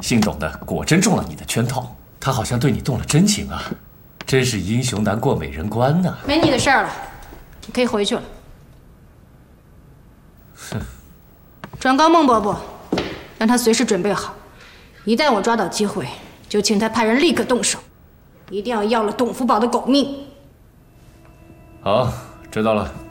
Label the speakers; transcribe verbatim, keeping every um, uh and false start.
Speaker 1: 姓董的果真中了你的圈套，他好像对你动了真情啊，真是英雄难过美人关呐。
Speaker 2: 没你的事儿了，你可以回去了。
Speaker 1: 哼，
Speaker 2: 转告孟伯伯，让他随时准备好，一旦我抓到机会，就请他派人立刻动手，一定要要了董福宝的狗命。
Speaker 1: 好，知道了。